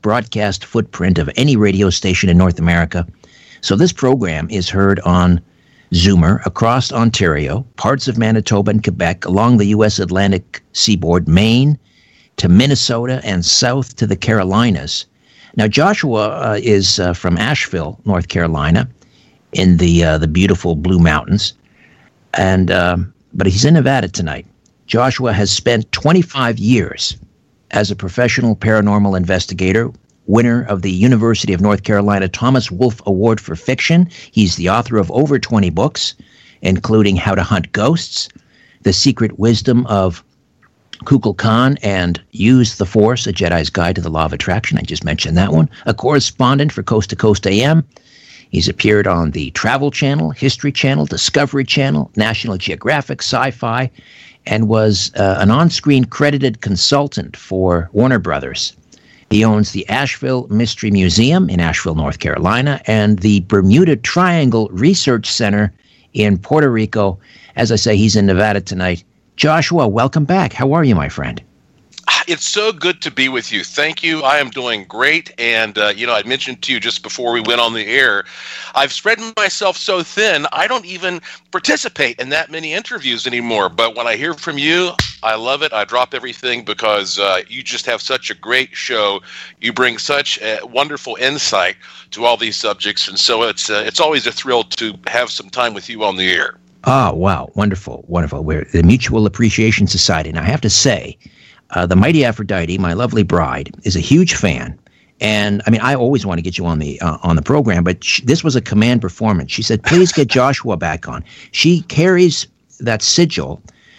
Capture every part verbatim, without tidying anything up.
broadcast footprint of any radio station in North America. So this program is heard on Zoomer across Ontario, parts of Manitoba and Quebec, along the U S Atlantic seaboard, Maine to Minnesota, and south to the Carolinas. Now, Joshua uh, is uh, from Asheville, North Carolina, in the uh, the beautiful Blue Mountains, and uh, but he's in Nevada tonight. Joshua has spent twenty-five years as a professional paranormal investigator, winner of the University of North Carolina Thomas Wolfe Award for Fiction. He's the author of over twenty books, including How to Hunt Ghosts, The Secret Wisdom of Kukulkan, and Use the Force, A Jedi's Guide to the Law of Attraction. I just mentioned that one. A correspondent for Coast to Coast A M. He's appeared on the Travel Channel, History Channel, Discovery Channel, National Geographic, Sci-Fi, and was uh, an on-screen credited consultant for Warner Brothers. He owns the Asheville Mystery Museum in Asheville, North Carolina, and the Bermuda Triangle Research Center in Puerto Rico. As I say, he's in Nevada tonight. Joshua, welcome back. How are you, my friend? It's so good to be with you. Thank you. I am doing great. And, uh, you know, I mentioned to you just before we went on the air, I've spread myself so thin, I don't even participate in that many interviews anymore. But when I hear from you, I love it. I drop everything because uh, you just have such a great show. You bring such a wonderful insight to all these subjects. And so it's uh, it's always a thrill to have some time with you on the air. Oh, wow. Wonderful. Wonderful. We're the Mutual Appreciation Society. And I have to say, uh, the mighty Aphrodite, my lovely bride, is a huge fan. And I mean, I always want to get you on the uh, on the program, but sh- this was a command performance. She said, please get Joshua back on. She carries that sigil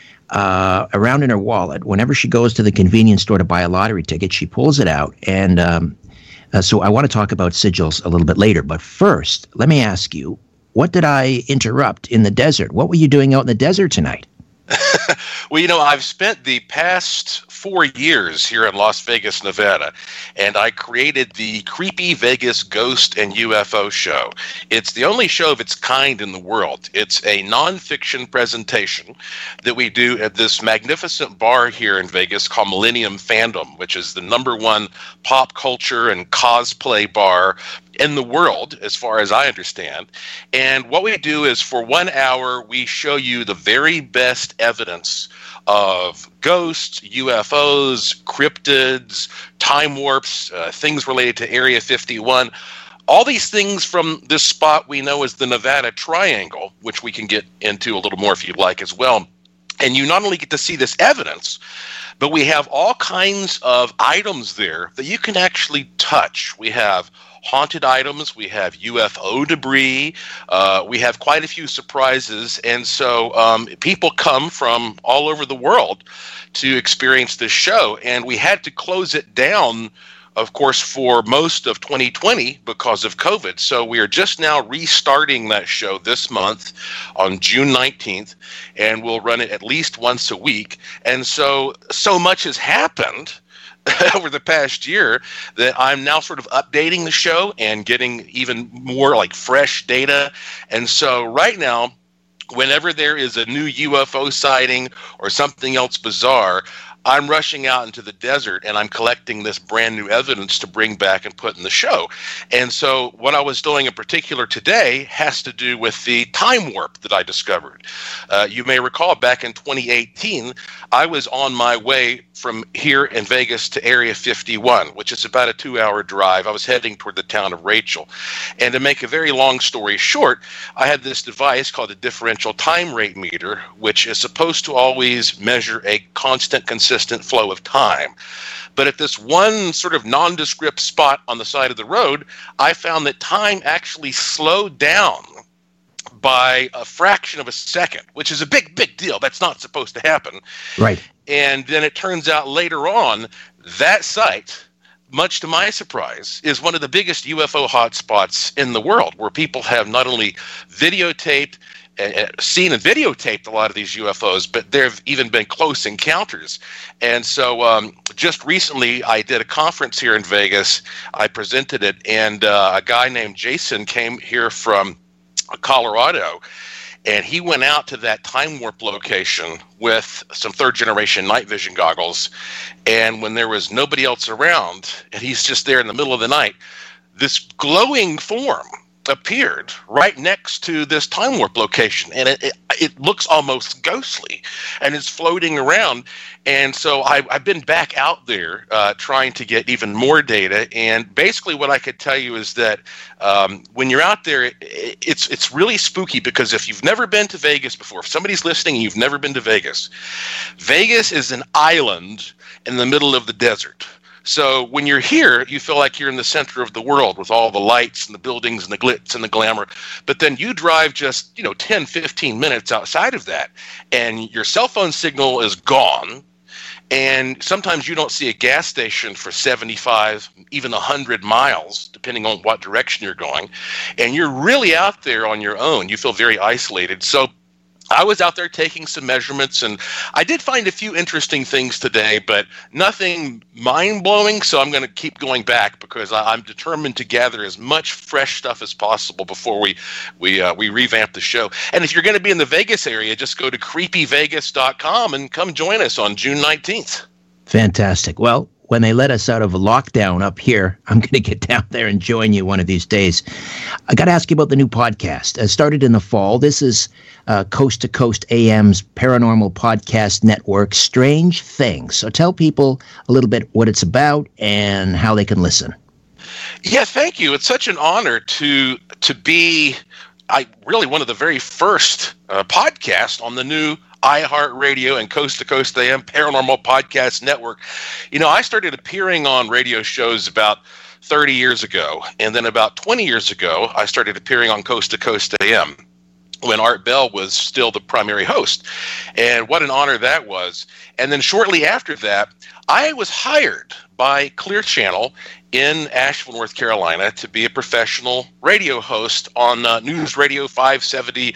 uh, around in her wallet. Whenever she goes to the convenience store to buy a lottery ticket, she pulls it out. And um, uh, so I want to talk about sigils a little bit later. But first, let me ask you, what did I interrupt in the desert? What were you doing out in the desert tonight? Well, you know, I've spent the past four years here in Las Vegas, Nevada, and I created the Creepy Vegas Ghost and U F O Show. It's the only show of its kind in the world. It's a nonfiction presentation that we do at this magnificent bar here in Vegas called Millennium Fandom, which is the number one pop culture and cosplay bar in the world, as far as I understand. And what we do is for one hour, we show you the very best evidence of ghosts, U F Os, cryptids, time warps, uh, things related to Area fifty-one. All these things from this spot we know as the Nevada Triangle, which we can get into a little more if you'd like as well. And you not only get to see this evidence, but we have all kinds of items there that you can actually touch. We have haunted items, we have U F O debris, uh, we have quite a few surprises, and so um, people come from all over the world to experience this show, and we had to close it down, of course, for most of twenty twenty because of COVID. So we are just now restarting that show this month on June nineteenth, and we'll run it at least once a week. And so, so much has happened over the past year that I'm now sort of updating the show and getting even more like fresh data. And so right now, whenever there is a new U F O sighting or something else bizarre, I'm rushing out into the desert and I'm collecting this brand new evidence to bring back and put in the show. And so what I was doing in particular today has to do with the time warp that I discovered. Uh, you may recall back in twenty eighteen, I was on my way from here in Vegas to Area fifty-one, which is about a two-hour drive. I was heading toward the town of Rachel. And to make a very long story short, I had this device called a differential time rate meter, which is supposed to always measure a constant, consistent flow of time. But at this one sort of nondescript spot on the side of the road, I found that time actually slowed down by a fraction of a second, which is a big, big deal. That's not supposed to happen. Right. And then it turns out later on, that site, much to my surprise, is one of the biggest U F O hotspots in the world, where people have not only videotaped, uh, seen and videotaped a lot of these U F Os, but there have even been close encounters. And so um, just recently, I did a conference here in Vegas. I presented it, and uh, a guy named Jason came here from Colorado, And he went out to that time warp location with some third generation night vision goggles. And when there was nobody else around, and he's just there in the middle of the night, this glowing form appeared right next to this time warp location, and it, it it looks almost ghostly, and it's floating around. And so I, I've been back out there uh, trying to get even more data. And basically, what I could tell you is that um, when you're out there, it, it's it's really spooky, because if you've never been to Vegas before, if somebody's listening and you've never been to Vegas, Vegas is an island in the middle of the desert. So when you're here, you feel like you're in the center of the world with all the lights and the buildings and the glitz and the glamour. But then you drive just, you know, ten, fifteen minutes outside of that, and your cell phone signal is gone. And sometimes you don't see a gas station for seventy-five, even one hundred miles, depending on what direction you're going. And you're really out there on your own. You feel very isolated. So I was out there taking some measurements, and I did find a few interesting things today, but nothing mind-blowing, so I'm going to keep going back, because I, I'm determined to gather as much fresh stuff as possible before we we uh, we revamp the show. And if you're going to be in the Vegas area, just go to creepy vegas dot com and come join us on June nineteenth. Fantastic. Well, when they let us out of a lockdown up here, I'm going to get down there and join you one of these days. I got to ask you about the new podcast. It started in the fall. This is uh, Coast to Coast A M's paranormal podcast network, Strange Things. So tell people a little bit what it's about and how they can listen. Yeah, thank you. It's such an honor to to be I really one of the very first uh, podcasts on the new iHeartRadio and Coast to Coast A M Paranormal Podcast Network. You know, I started appearing on radio shows about thirty years ago, and then about twenty years ago, I started appearing on Coast to Coast A M when Art Bell was still the primary host. And what an honor that was. And then shortly after that, I was hired by Clear Channel in Asheville, North Carolina, to be a professional radio host on uh, News Radio five seventy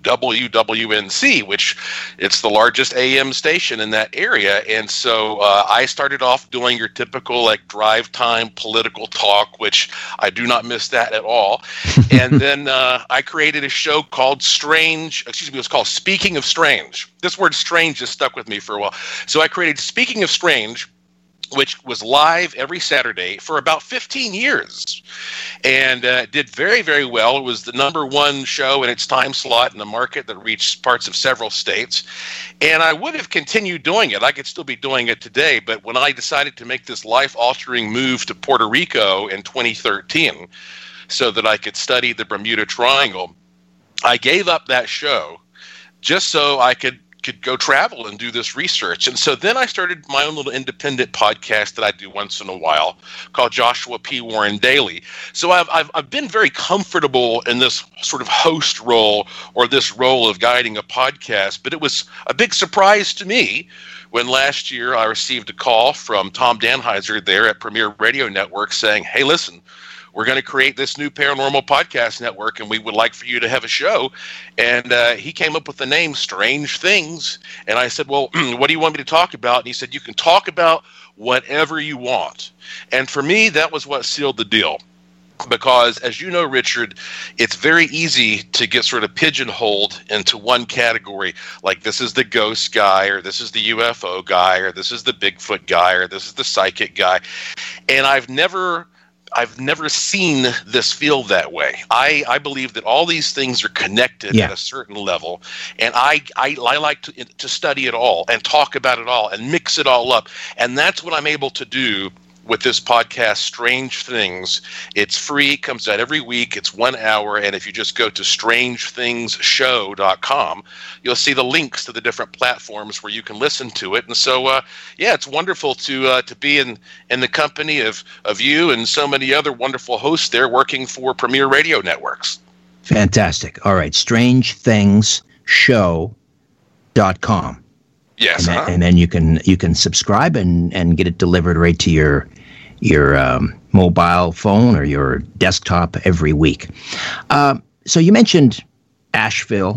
W W N C, which it's the largest A M station in that area. And so uh, I started off doing your typical like drive time political talk, which I do not miss that at all. And then uh, I created a show called Strange, excuse me, it was called Speaking of Strange. This word strange just stuck with me for a while. So I created Speaking of Strange, which was live every Saturday for about fifteen years, and uh, did very, very well. It was the number one show in its time slot in the market that reached parts of several states, and I would have continued doing it. I could still be doing it today, but when I decided to make this life-altering move to Puerto Rico in twenty thirteen so that I could study the Bermuda Triangle, I gave up that show just so I could could go travel and do this research. And so then I started my own little independent podcast that I do once in a while called Joshua P. Warren Daily. So I've, I've, I've been very comfortable in this sort of host role, or this role of guiding a podcast, but it was a big surprise to me when last year I received a call from Tom Danheiser there at Premier Radio Network saying, hey, listen, we're going to create this new paranormal podcast network, and we would like for you to have a show. And uh, he came up with the name Strange Things. And I said, well, what do you want me to talk about? And he said, you can talk about whatever you want. And for me, that was what sealed the deal. Because, as you know, Richard, it's very easy to get sort of pigeonholed into one category, like this is the ghost guy, or this is the U F O guy, or this is the Bigfoot guy, or this is the psychic guy. And I've never... I've never seen this feel that way. I, I believe that all these things are connected yeah. at a certain level, and I, I, I like to, to study it all and talk about it all and mix it all up, and that's what I'm able to do with this podcast, Strange Things. It's free, comes out every week, it's one hour, and if you just go to strange things show dot com, you'll see the links to the different platforms where you can listen to it. And so, uh, yeah, it's wonderful to uh, to be in, in the company of, of you and so many other wonderful hosts there working for Premier Radio Networks. Fantastic. All right, strange things show dot com. Yes, and, uh-huh. then, and then you can you can subscribe and, and get it delivered right to your your um, mobile phone or your desktop every week. Uh, so you mentioned Asheville,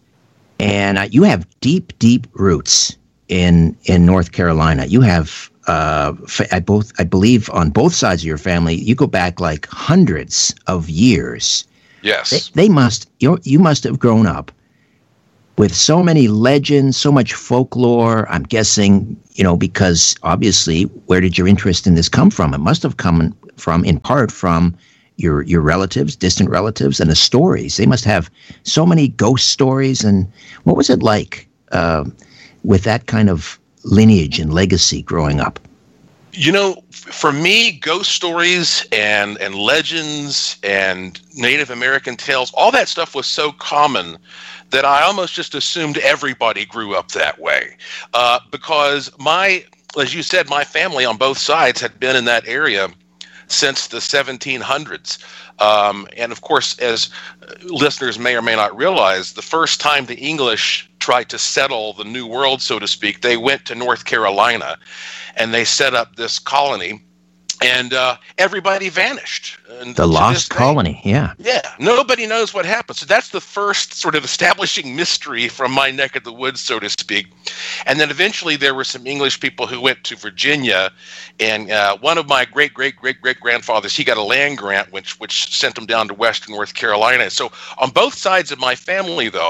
and uh, you have deep, deep roots in in North Carolina. You have uh, I both I believe on both sides of your family. You go back like hundreds of years. Yes, they, they must you you must have grown up with so many legends, so much folklore. I'm guessing, you know, because obviously, where did your interest in this come from? It must have come from, in part, from your your relatives, distant relatives, and the stories. They must have so many ghost stories. And what was it like uh, with that kind of lineage and legacy growing up? You know, for me, ghost stories and, and legends and Native American tales, all that stuff was so common that I almost just assumed everybody grew up that way. Uh, because my, as you said, my family on both sides had been in that area since the seventeen hundreds. Um, and of course, as listeners may or may not realize, the first time the English tried to settle the New World, so to speak, they went to North Carolina and they set up this colony, and uh, everybody vanished. And the lost colony, yeah. Yeah, nobody knows what happened. So that's the first sort of establishing mystery from my neck of the woods, so to speak. And then eventually there were some English people who went to Virginia, and uh, one of my great-great-great-great-grandfathers, he got a land grant, which which sent him down to western North Carolina. So on both sides of my family, though,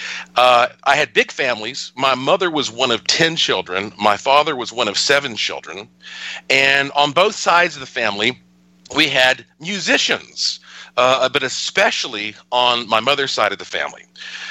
Uh, I had big families. My mother was one of ten children. My father was one of seven children. And on both sides of the family, we had musicians, uh, but especially on my mother's side of the family.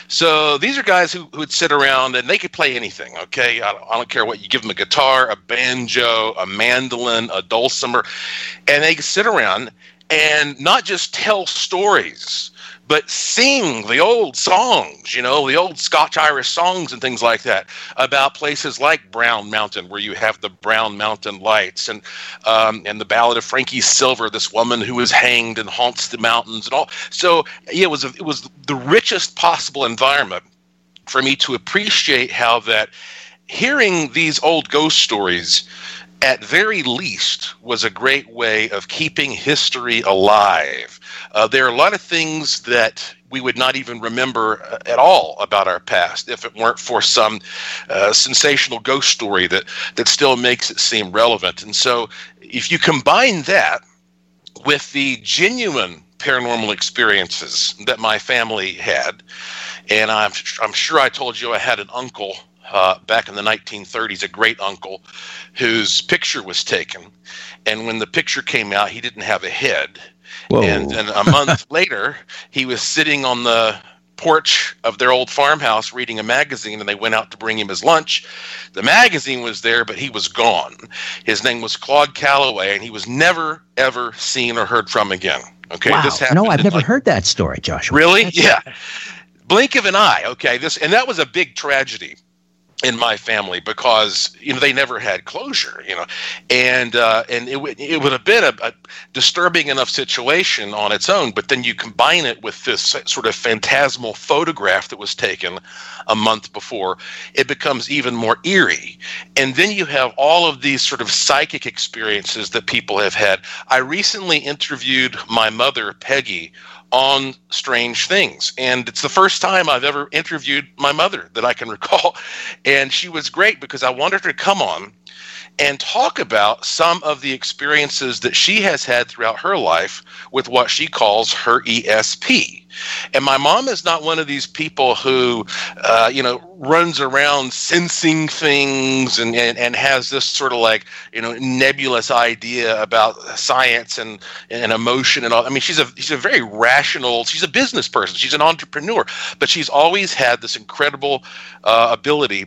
So these are guys who, who would sit around and they could play anything, okay? I don't, I don't care what you give them, a guitar, a banjo, a mandolin, a dulcimer, and they could sit around and not just tell stories, but sing the old songs, you know, the old Scotch-Irish songs and things like that about places like Brown Mountain, where you have the Brown Mountain Lights, and um, and the Ballad of Frankie Silver, this woman who was hanged and haunts the mountains and all. So yeah, it was a, it was the richest possible environment for me to appreciate how that hearing these old ghost stories, at very least, was a great way of keeping history alive. Uh, there are a lot of things that we would not even remember uh, at all about our past if it weren't for some uh, sensational ghost story that, that still makes it seem relevant. And so if you combine that with the genuine paranormal experiences that my family had, and I'm, I'm sure I told you I had an uncle Uh, back in the nineteen thirties, a great uncle whose picture was taken. And when the picture came out, he didn't have a head. Whoa. And then a month later, he was sitting on the porch of their old farmhouse reading a magazine, and they went out to bring him his lunch. The magazine was there, but he was gone. His name was Claude Calloway, and he was never, ever seen or heard from again. Okay, wow. This happened. No, I've never like, heard that story, Joshua. Really? That's yeah. Blink of an eye. Okay, this and that was a big tragedy in my family, because you know they never had closure, you know, and uh, and it w- it would have been a, a disturbing enough situation on its own. But then you combine it with this sort of phantasmal photograph that was taken a month before, it becomes even more eerie. And then you have all of these sort of psychic experiences that people have had. I recently interviewed my mother, Peggy, on Strange Things. And it's the first time I've ever interviewed my mother that I can recall. And she was great because I wanted her to come on and talk about some of the experiences that she has had throughout her life with what she calls her E S P. And my mom is not one of these people who, uh, you know, runs around sensing things and, and, and has this sort of like, you know, nebulous idea about science and, and emotion and all. I mean, she's a she's a very rational, she's a business person, she's an entrepreneur, but she's always had this incredible uh, ability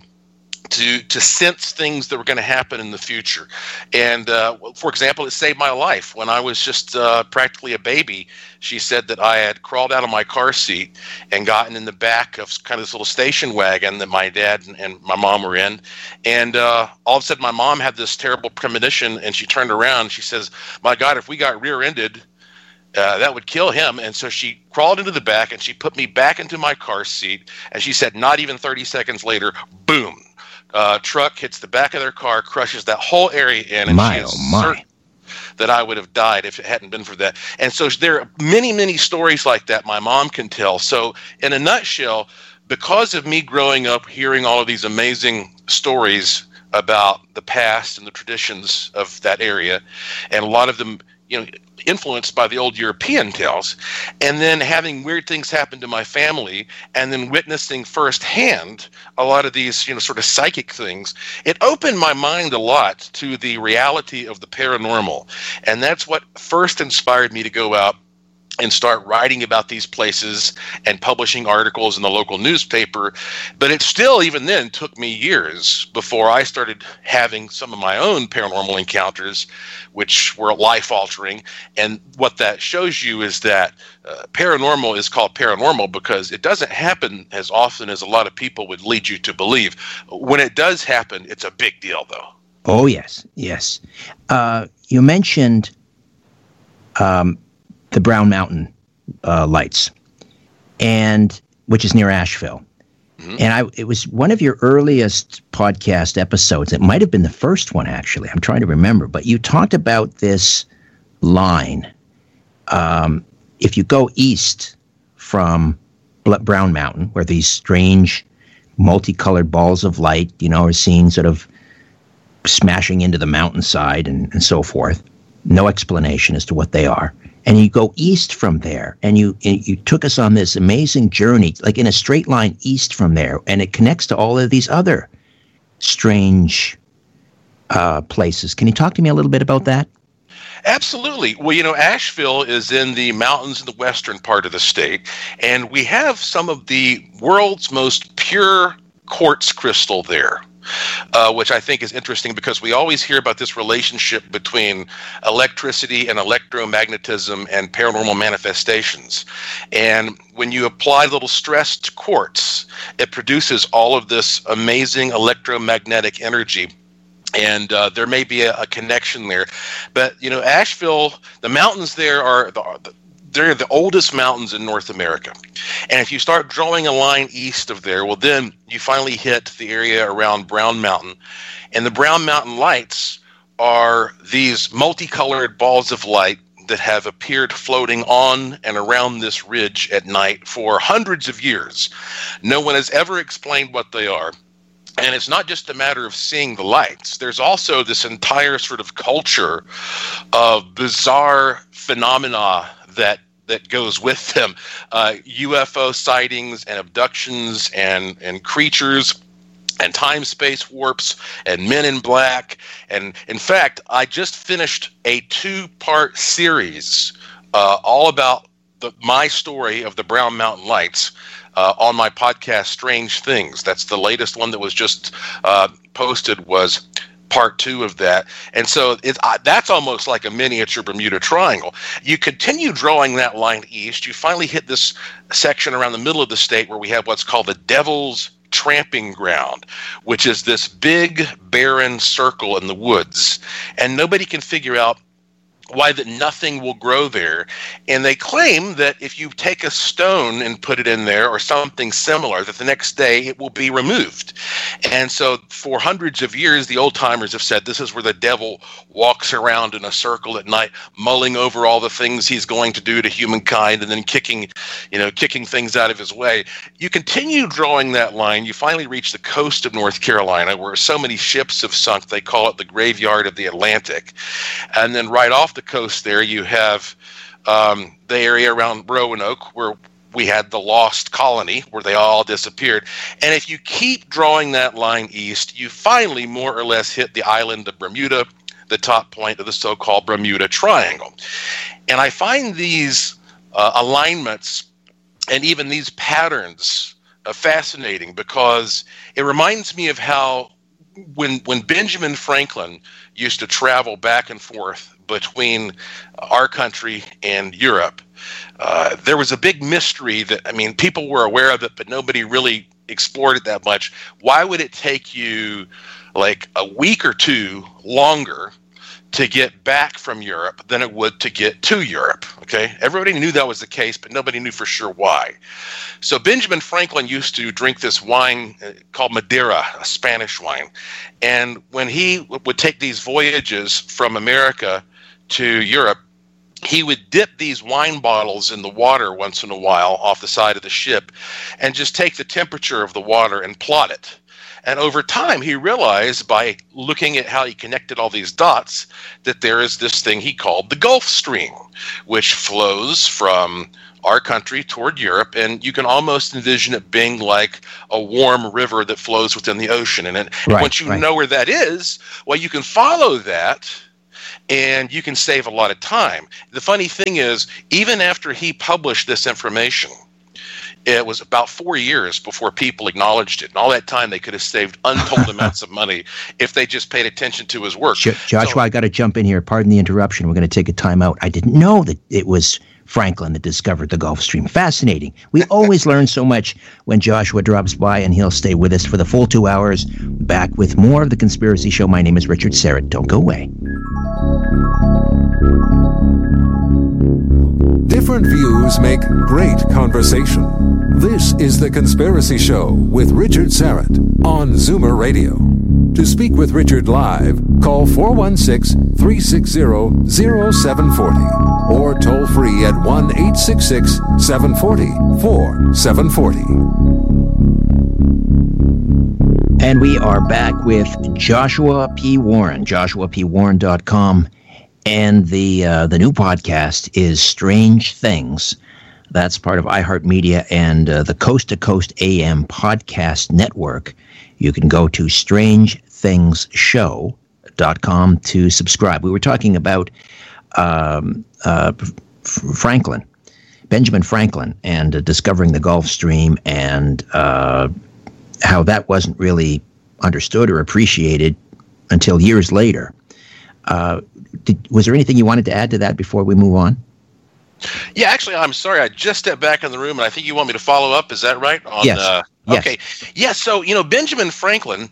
to to sense things that were going to happen in the future. And uh, for example, it saved my life. When I was just uh, practically a baby, she said that I had crawled out of my car seat and gotten in the back of kind of this little station wagon that my dad and, and my mom were in. And uh, all of a sudden, my mom had this terrible premonition, and she turned around and she says, "My God, if we got rear-ended, Uh, that would kill him." And so she crawled into the back and she put me back into my car seat. And she said, not even thirty seconds later, boom, uh, truck hits the back of their car, crushes that whole area in. And my, she is oh my. certain that I would have died if it hadn't been for that. And so there are many, many stories like that my mom can tell. So in a nutshell, because of me growing up hearing all of these amazing stories about the past and the traditions of that area, and a lot of them, you know, influenced by the old European tales, and then having weird things happen to my family, and then witnessing firsthand a lot of these, you know, sort of psychic things, it opened my mind a lot to the reality of the paranormal. And that's what first inspired me to go out and start writing about these places and publishing articles in the local newspaper. But it still, even then, took me years before I started having some of my own paranormal encounters, which were life-altering. And what that shows you is that uh, paranormal is called paranormal because it doesn't happen as often as a lot of people would lead you to believe. When it does happen, it's a big deal, though. Oh, yes, yes. Uh, you mentioned um, the Brown Mountain uh, lights, and which is near Asheville. Mm-hmm. And I, it was one of your earliest podcast episodes. It might have been the first one, actually. I'm trying to remember. But you talked about this line. Um, if you go east from Brown Mountain, where these strange multicolored balls of light, you know, are seen sort of smashing into the mountainside and, and so forth, no explanation as to what they are. And you go east from there, and you and you took us on this amazing journey, like in a straight line east from there, and it connects to all of these other strange uh, places. Can you talk to me a little bit about that? Absolutely. Well, you know, Asheville is in the mountains in the western part of the state, and we have some of the world's most pure quartz crystal there. Uh, which I think is interesting because we always hear about this relationship between electricity and electromagnetism and paranormal manifestations. And when you apply little stress to quartz, it produces all of this amazing electromagnetic energy. And uh, there may be a, a connection there. But, you know, Asheville, the mountains there are the, the they're the oldest mountains in North America. And if you start drawing a line east of there, well, then you finally hit the area around Brown Mountain. And the Brown Mountain lights are these multicolored balls of light that have appeared floating on and around this ridge at night for hundreds of years. No one has ever explained what they are. And it's not just a matter of seeing the lights. There's also this entire sort of culture of bizarre phenomena that that goes with them, uh, U F O sightings and abductions and, and creatures and time-space warps and men in black. And in fact, I just finished a two-part series uh, all about the, my story of the Brown Mountain Lights uh, on my podcast, Strange Things. That's the latest one that was just uh, posted, was part two of that. And so it, uh, that's almost like a miniature Bermuda Triangle. You continue drawing that line east, you finally hit this section around the middle of the state where we have what's called the Devil's Tramping Ground, which is this big barren circle in the woods. And nobody can figure out why that nothing will grow there. And they claim that if you take a stone and put it in there or something similar, that the next day it will be removed. And so for hundreds of years, the old timers have said this is where the devil walks around in a circle at night, mulling over all the things he's going to do to humankind and then kicking, you know, kicking things out of his way. You continue drawing that line. You finally reach the coast of North Carolina, where so many ships have sunk, they call it the graveyard of the Atlantic. And then right off the coast there, you have um, the area around Roanoke, where we had the lost colony, where they all disappeared. And if you keep drawing that line east, you finally more or less hit the island of Bermuda, the top point of the so-called Bermuda Triangle. And I find these uh, alignments and even these patterns uh, fascinating, because it reminds me of how when when Benjamin Franklin used to travel back and forth between our country and Europe, uh, there was a big mystery that, I mean, people were aware of it, but nobody really explored it that much. Why would it take you like a week or two longer to get back from Europe than it would to get to Europe? Okay, everybody knew that was the case, but nobody knew for sure why. So Benjamin Franklin used to drink this wine called Madeira, a Spanish wine. And when he would take these voyages from America to Europe, he would dip these wine bottles in the water once in a while off the side of the ship and just take the temperature of the water and plot it. And over time, he realized by looking at how he connected all these dots that there is this thing he called the Gulf Stream, which flows from our country toward Europe, and you can almost envision it being like a warm river that flows within the ocean. And, it, right, and once you right. know where that is, well, you can follow that, and you can save a lot of time. The funny thing is, even after he published this information, it was about four years before people acknowledged it. And all that time, they could have saved untold amounts of money if they just paid attention to his work. Jo- Joshua, so, I got to jump in here. Pardon the interruption. We're going to take a time out. I didn't know that it was Franklin that discovered the Gulf Stream. Fascinating. We always learn so much when Joshua drops by, and he'll stay with us for the full two hours. Back with more of The Conspiracy Show. My name is Richard Syrett. Don't go away. Different views make great conversation. This is The Conspiracy Show with Richard Syrett on Zoomer Radio. To speak with Richard live, call four one six, three six zero, zero seven four zero or toll free at one eight six six, seven four zero, four seven four zero. And we are back with Joshua P. Warren, joshua p warren dot com. And the uh, the new podcast is Strange Things. That's part of iHeartMedia and uh, the Coast to Coast A M podcast network. You can go to strange things show dot com to subscribe. We were talking about um, uh, F- Franklin, Benjamin Franklin, and uh, discovering the Gulf Stream, and uh, how that wasn't really understood or appreciated until years later. Uh, did, was there anything you wanted to add to that before we move on? Yeah, actually, I'm sorry. I just stepped back in the room, and I think you want me to follow up. Is that right? On, yes. Uh, yes. Okay. Yeah. So, you know, Benjamin Franklin,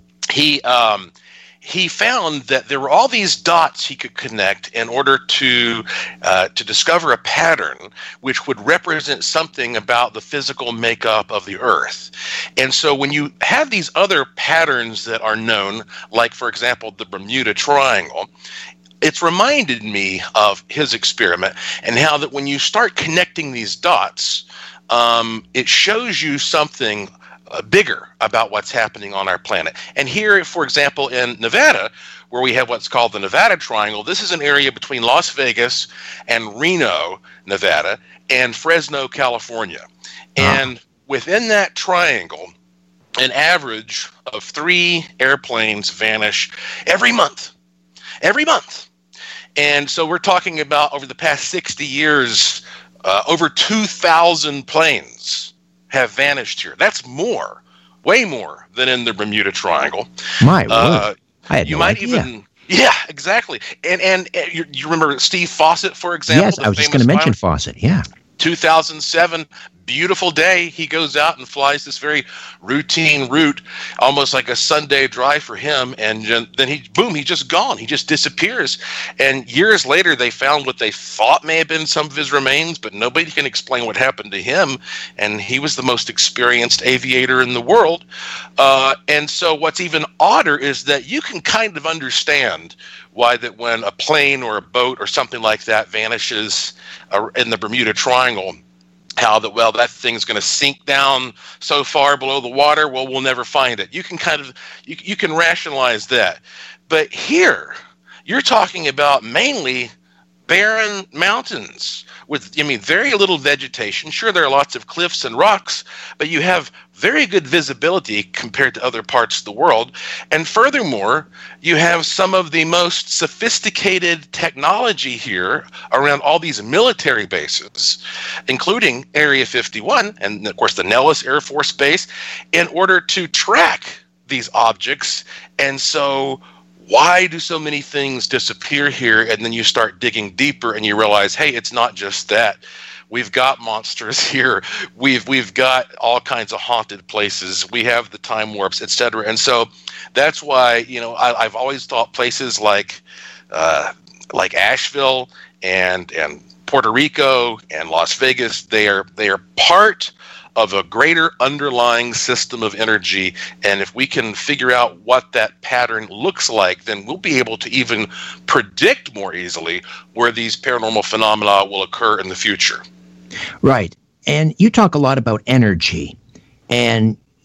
he um, he found that there were all these dots he could connect in order to uh, to discover a pattern which would represent something about the physical makeup of the Earth. And so when you have these other patterns that are known, like, for example, the Bermuda Triangle, it's reminded me of his experiment and how that when you start connecting these dots, um, it shows you something uh, bigger about what's happening on our planet. And here, for example, in Nevada, where we have what's called the Nevada Triangle, this is an area between Las Vegas and Reno, Nevada, and Fresno, California. And oh. within that triangle, an average of three airplanes vanish every month. Every month. And so we're talking about over the past sixty years, uh, over two thousand planes have vanished here. That's more, way more than in the Bermuda Triangle. My uh, word. I had you no might idea. even, yeah, exactly. And and uh, you, you remember Steve Fawcett, for example? Yes, I was just going to mention Fawcett, yeah. two thousand seven, beautiful day. He goes out and flies this very routine route, almost like a Sunday drive for him. And then he, boom, he's just gone. He just disappears. And years later, they found what they thought may have been some of his remains, but nobody can explain what happened to him. And he was the most experienced aviator in the world. Uh, and so what's even odder is that you can kind of understand why that when a plane or a boat or something like that vanishes uh, in the Bermuda Triangle, how that, well, that thing's going to sink down so far below the water, well, we'll never find it. You can kind of, you, you can rationalize that. But here, you're talking about mainly barren mountains with, I mean, very little vegetation. Sure, there are lots of cliffs and rocks, but you have very good visibility compared to other parts of the world. And furthermore, you have some of the most sophisticated technology here around all these military bases, including Area fifty-one and, of course, the Nellis Air Force Base, in order to track these objects. And so why do so many things disappear here? And then you start digging deeper and you realize, hey, it's not just that. We've got monsters here. We've we've got all kinds of haunted places. We have the time warps, et cetera. And so that's why, you know, I, I've always thought places like uh, like Asheville and and Puerto Rico and Las Vegas, they are they are part of a greater underlying system of energy. And if we can figure out what that pattern looks like, then we'll be able to even predict more easily where these paranormal phenomena will occur in the future. Right. And you talk a lot about energy. And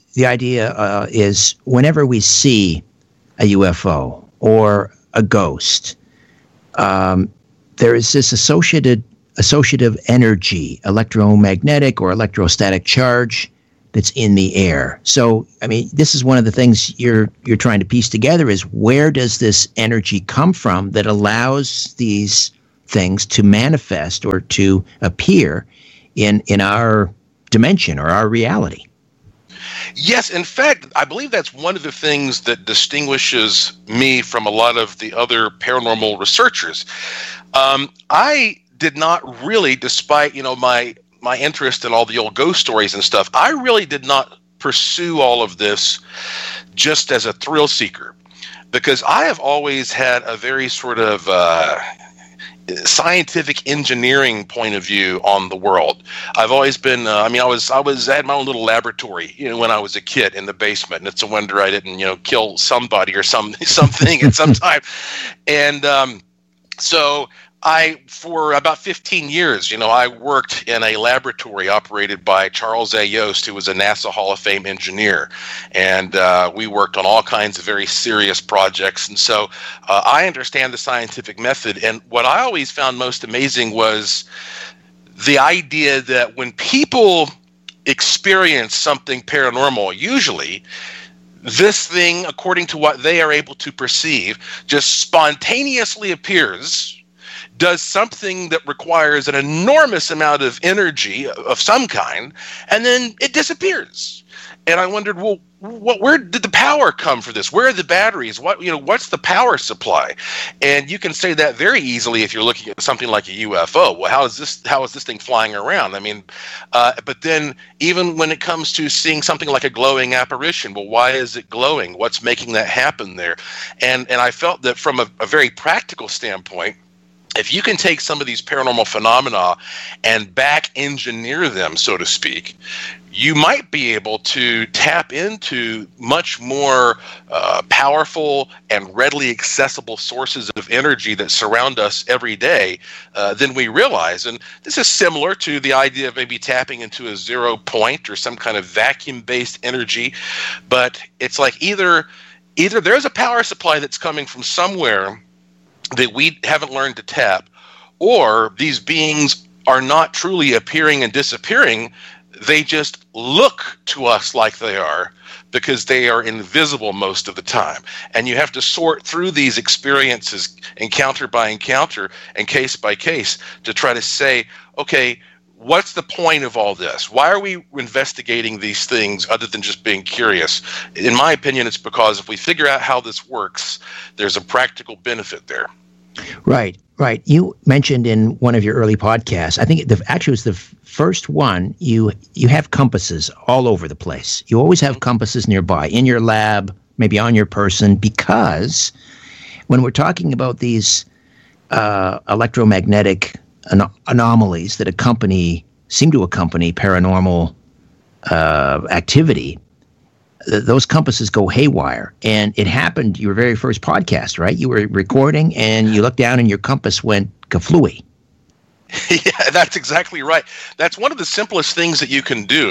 the idea uh, is whenever we see a U F O or a ghost, um, there is this associated associative energy, electromagnetic or electrostatic charge that's in the air. So, I mean, this is one of the things you're you're trying to piece together is where does this energy come from that allows these things to manifest or to appear in in our dimension or our reality? Yes, in fact, I believe that's one of the things that distinguishes me from a lot of the other paranormal researchers. Um, I did not really, despite, you know, my my interest in all the old ghost stories and stuff, I really did not pursue all of this just as a thrill seeker, because I have always had a very sort of uh, scientific engineering point of view on the world. I've always been, uh, I mean, I was, I was, I had my own little laboratory, you know, when I was a kid in the basement, and it's a wonder I didn't, you know, kill somebody or some something at some time. And um, so I, for about fifteen years, you know, I worked in a laboratory operated by Charles A. Yost, who was a NASA Hall of Fame engineer. And uh, we worked on all kinds of very serious projects. And so uh, I understand the scientific method. And what I always found most amazing was the idea that when people experience something paranormal, usually this thing, according to what they are able to perceive, just spontaneously appears, does something that requires an enormous amount of energy of some kind, and then it disappears. And I wondered, well, what, where did the power come for this? Where are the batteries? What, you know, what's the power supply? And you can say that very easily if you're looking at something like a U F O. Well, how is this? How is this thing flying around? I mean, uh, but then even when it comes to seeing something like a glowing apparition, well, why is it glowing? What's making that happen there? And and I felt that from a, a very practical standpoint, if you can take some of these paranormal phenomena and back engineer them, so to speak, you might be able to tap into much more uh, powerful and readily accessible sources of energy that surround us every day uh, than we realize. And this is similar to the idea of maybe tapping into a zero point or some kind of vacuum-based energy. But it's like either either there's a power supply that's coming from somewhere that we haven't learned to tap, or these beings are not truly appearing and disappearing. They just look to us like they are because they are invisible most of the time. And you have to sort through these experiences encounter by encounter and case by case to try to say, okay, what's the point of all this? Why are we investigating these things other than just being curious? In my opinion, it's because if we figure out how this works, there's a practical benefit there. Right, right. You mentioned in one of your early podcasts, I think the, actually it was the f- first one, you you have compasses all over the place. You always have compasses nearby, in your lab, maybe on your person, because when we're talking about these uh, electromagnetic an- anomalies that accompany, seem to accompany paranormal uh, activity, those compasses go haywire. And it happened your very first podcast, right? You were recording and you looked down and your compass went kaflooey. Yeah, that's exactly right. That's one of the simplest things that you can do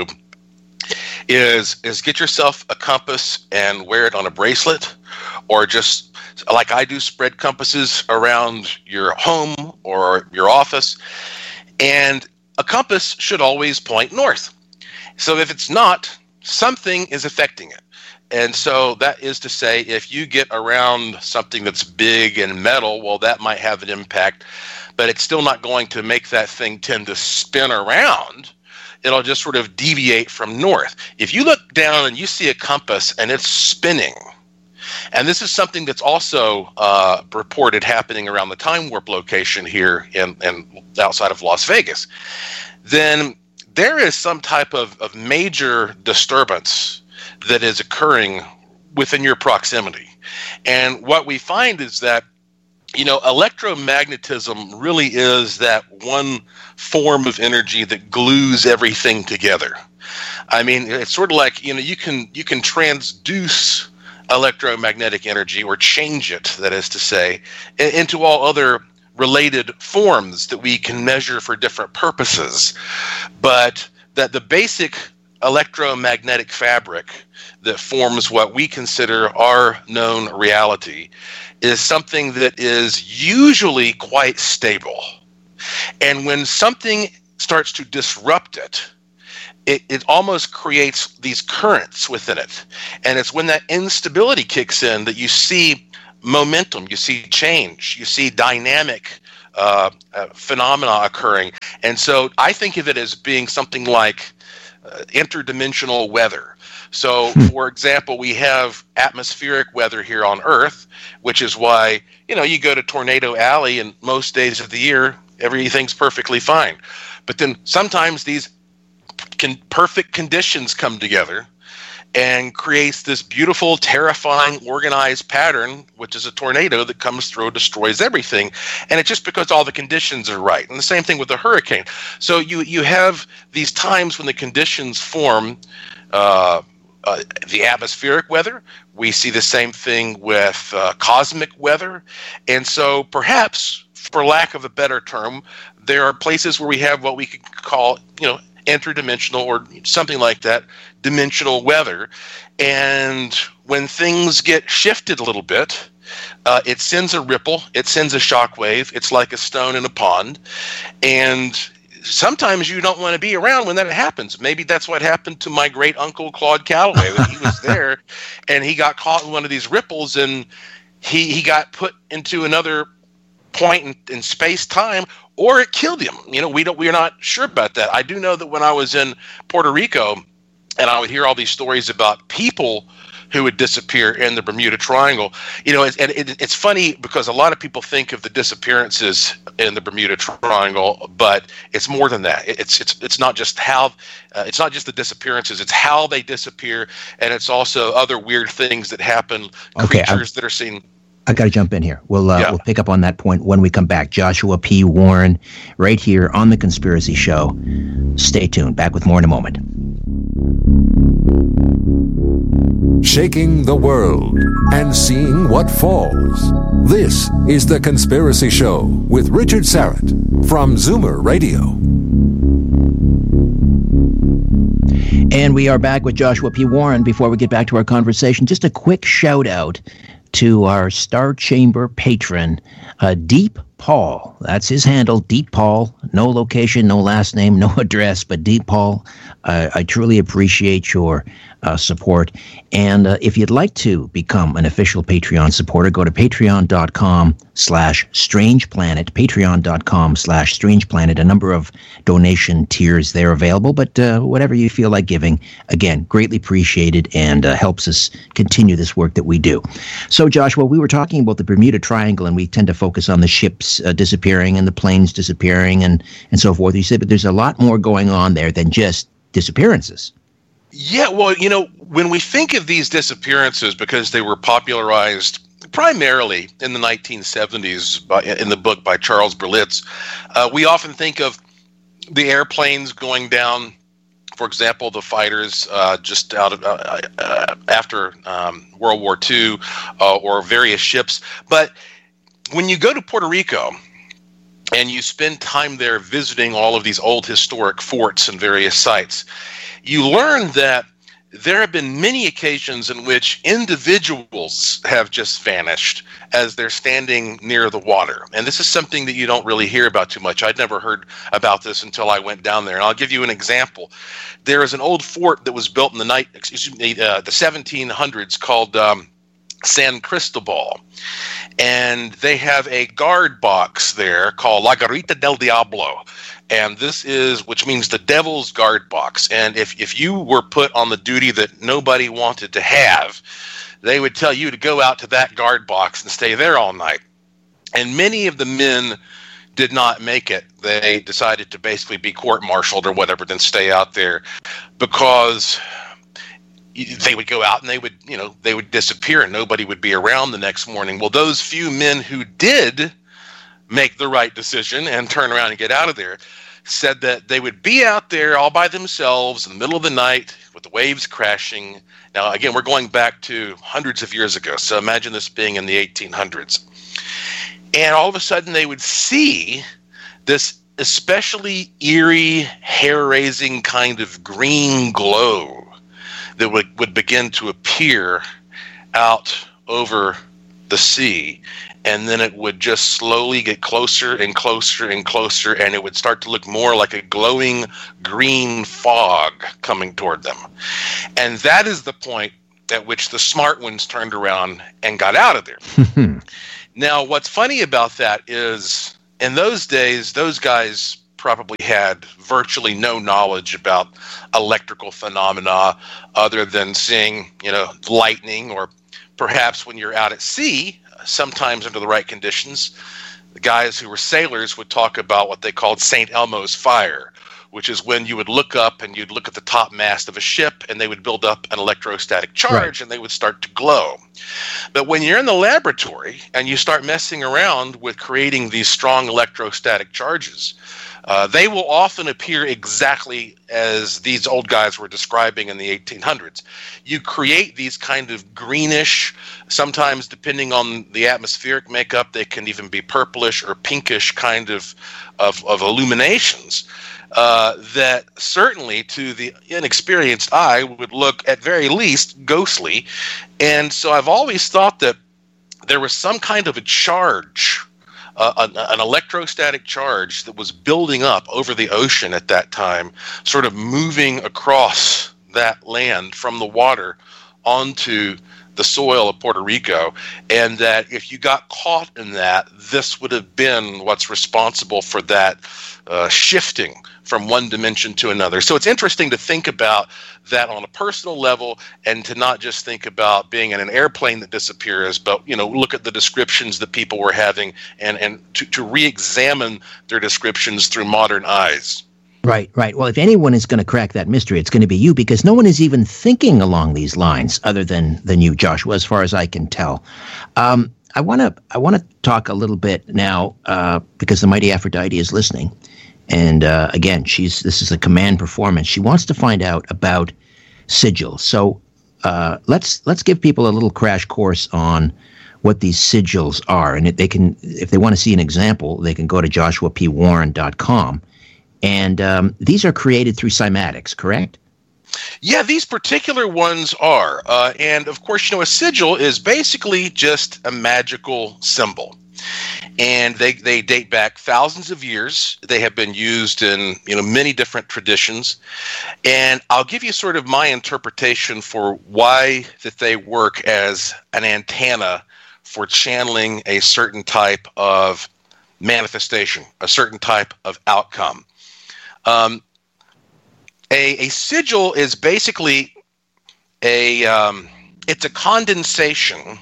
is is get yourself a compass and wear it on a bracelet, or just like I do, spread compasses around your home or your office. And a compass should always point north. So if it's not, something is affecting it. And so that is to say, if you get around something that's big and metal, well, that might have an impact, but it's still not going to make that thing tend to spin around. It'll just sort of deviate from north. If you look down and you see a compass and it's spinning, and this is something that's also uh, reported happening around the Time Warp location here in, in outside of Las Vegas, then there is some type of, of major disturbance that is occurring within your proximity. And what we find is that, you know, electromagnetism really is that one form of energy that glues everything together. I mean, it's sort of like, you know, you can you can transduce electromagnetic energy, or change it, that is to say, into all other related forms that we can measure for different purposes. But that the basic electromagnetic fabric that forms what we consider our known reality is something that is usually quite stable. And when something starts to disrupt it, it, it almost creates these currents within it. And it's when that instability kicks in that you see momentum, you see change, you see dynamic uh, uh, phenomena occurring. And so I think of it as being something like uh, interdimensional weather. So, for example, we have atmospheric weather here on Earth, which is why, you know, you go to Tornado Alley and most days of the year, everything's perfectly fine. But then sometimes these can, perfect conditions come together and creates this beautiful, terrifying, organized pattern, which is a tornado that comes through and destroys everything. And it's just because all the conditions are right. And the same thing with a hurricane. So you, you have these times when the conditions form uh, uh, the atmospheric weather. We see the same thing with uh, cosmic weather. And so perhaps, for lack of a better term, there are places where we have what we could call, you know, interdimensional or something like that, dimensional weather. And when things get shifted a little bit, uh, it sends a ripple, it sends a shock wave. It's like a stone in a pond. And sometimes you don't want to be around when that happens. Maybe that's what happened to my great uncle Claude Calloway. When he was there and he got caught in one of these ripples and he, he got put into another point in, in space-time, or it killed him. You know, we don't, we're not sure about that. I do know that when I was in Puerto Rico and I would hear all these stories about people who would disappear in the Bermuda Triangle, you know, it's, and it, it's funny because a lot of people think of the disappearances in the Bermuda Triangle, but it's more than that. It's it's it's not just how, uh, it's not just the disappearances, it's how they disappear, and it's also other weird things that happen, okay, creatures I'm- that are seen. I got to jump in here. We'll uh, Yeah. we'll pick up on that point when we come back. Joshua P. Warren, right here on The Conspiracy Show. Stay tuned. Back with more in a moment. Shaking the world and seeing what falls. This is The Conspiracy Show with Richard Syrett from Zoomer Radio. And we are back with Joshua P. Warren. Before we get back to our conversation, just a quick shout out to our Star Chamber patron, uh, Deep Paul. That's his handle, Deep Paul. No location, no last name, no address, but Deep Paul. Uh, I truly appreciate your uh, support. And uh, if you'd like to become an official Patreon supporter, go to patreon.com slash strange planet, patreon.com slash strange planet. A number of donation tiers there available, but uh, whatever you feel like giving, again, greatly appreciated and uh, helps us continue this work that we do. So, Joshua, we were talking about the Bermuda Triangle, and we tend to focus on the ships uh, disappearing and the planes disappearing and, and so forth. You said, but there's a lot more going on there than just disappearances. Yeah, well, you know, when we think of these disappearances, because they were popularized primarily in the nineteen seventies by, in the book by Charles Berlitz, uh, we often think of the airplanes going down, for example, the fighters uh, just out of uh, uh, after um, World War Two uh, or various ships. But when you go to Puerto Rico and you spend time there visiting all of these old historic forts and various sites, you learn that there have been many occasions in which individuals have just vanished as they're standing near the water. And this is something that you don't really hear about too much. I'd never heard about this until I went down there. And I'll give you an example. There is an old fort that was built in the night, excuse me, uh, the seventeen hundreds called um, San Cristobal. And they have a guard box there called La Garita del Diablo. And this is, which means the devil's guard box. And if, if you were put on the duty that nobody wanted to have, they would tell you to go out to that guard box and stay there all night. And many of the men did not make it. They decided to basically be court-martialed or whatever, then stay out there because they would go out and they would, you know, they would disappear and nobody would be around the next morning. Well, those few men who did make the right decision and turn around and get out of there said that they would be out there all by themselves in the middle of the night with the waves crashing. Now, again, we're going back to hundreds of years ago, so imagine this being in the eighteen hundreds. And all of a sudden they would see this especially eerie, hair-raising kind of green glow that would, would begin to appear out over the sea. And then it would just slowly get closer and closer and closer, and it would start to look more like a glowing green fog coming toward them. And that is the point at which the smart ones turned around and got out of there. Now, what's funny about that is, in those days, those guys probably had virtually no knowledge about electrical phenomena other than seeing, you know, lightning, or perhaps when you're out at sea, sometimes under the right conditions, the guys who were sailors would talk about what they called Saint Elmo's fire, which is when you would look up and you'd look at the top mast of a ship and they would build up an electrostatic charge, right, and they would start to glow. But when you're in the laboratory and you start messing around with creating these strong electrostatic charges, uh, they will often appear exactly as these old guys were describing in the eighteen hundreds. You create these kind of greenish, sometimes depending on the atmospheric makeup, they can even be purplish or pinkish kind of, of, of illuminations. Uh, that certainly to the inexperienced eye would look at very least ghostly. And so I've always thought that there was some kind of a charge, uh, an, an electrostatic charge that was building up over the ocean at that time, sort of moving across that land from the water onto the soil of Puerto Rico, and that if you got caught in that, this would have been what's responsible for that uh, shifting from one dimension to another. So it's interesting to think about that on a personal level, and to not just think about being in an airplane that disappears, but, you know, look at the descriptions that people were having, and, and to, to re-examine their descriptions through modern eyes. Right, right. Well, if anyone is going to crack that mystery, it's going to be you, because no one is even thinking along these lines other than than you, Joshua, as far as I can tell. Um, I want to I want to talk a little bit now, uh, because the mighty Aphrodite is listening. And uh, again, she's this is a command performance. She wants to find out about sigils. So uh, let's let's give people a little crash course on what these sigils are. And if they can, if they want to see an example, they can go to joshua p warren dot com. And um, these are created through cymatics, correct? Yeah, these particular ones are. Uh, and of course, you know, a sigil is basically just a magical symbol. And they, they date back thousands of years. They have been used in, you know, many different traditions. And I'll give you sort of my interpretation for why that they work as an antenna for channeling a certain type of manifestation, a certain type of outcome. Um, a, a sigil is basically a um, it's a condensation